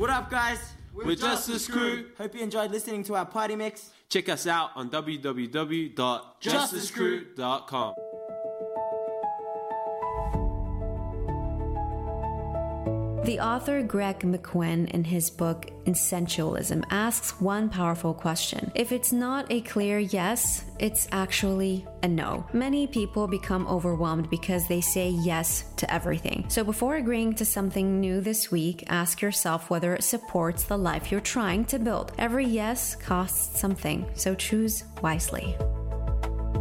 What up, guys? We're Justice Crew. Hope you enjoyed listening to our party mix. Check us out on www.justicecrew.com. The author Greg McKeown, in his book Essentialism, asks one powerful question. If it's not a clear yes, it's actually a no. Many people become overwhelmed because they say yes to everything. So before agreeing to something new this week, ask yourself whether it supports the life you're trying to build. Every yes costs something, so choose wisely.